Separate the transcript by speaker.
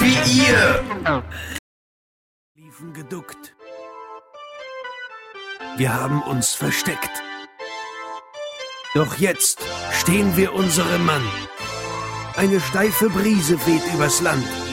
Speaker 1: wie ihr!
Speaker 2: Liefen geduckt. Wir haben uns versteckt. Doch jetzt stehen wir unserem Mann. Eine steife Brise weht übers Land.